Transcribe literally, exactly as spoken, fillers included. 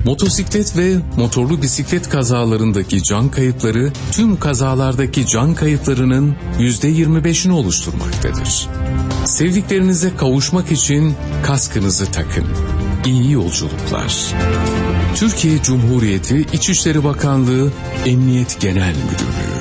Motosiklet ve motorlu bisiklet kazalarındaki can kayıpları tüm kazalardaki can kayıplarının yüzde yirmi beşini oluşturmaktadır. Sevdiklerinize kavuşmak için kaskınızı takın. İyi yolculuklar. Türkiye Cumhuriyeti İçişleri Bakanlığı Emniyet Genel Müdürlüğü.